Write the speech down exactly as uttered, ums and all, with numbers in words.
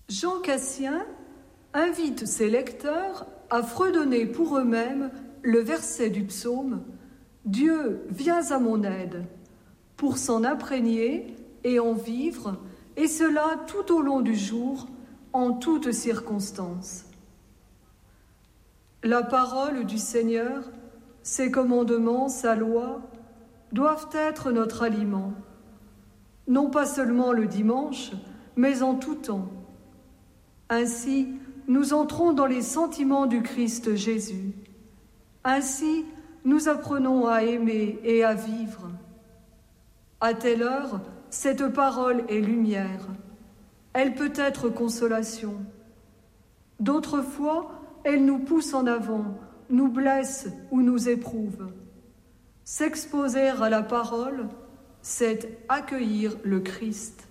Jean Cassien invite ses lecteurs à fredonner pour eux-mêmes le verset du psaume « Dieu, viens à mon aide » pour s'en imprégner et en vivre, et cela tout au long du jour, en toutes circonstances. La parole du Seigneur, ses commandements, sa loi, doivent être notre aliment, non pas seulement le dimanche, mais en tout temps. Ainsi, nous entrons dans les sentiments du Christ Jésus. Ainsi, nous apprenons à aimer et à vivre. À telle heure, cette parole est lumière. Elle peut être consolation. D'autres fois, elle nous pousse en avant, nous blesse ou nous éprouve. S'exposer à la parole, c'est accueillir le Christ.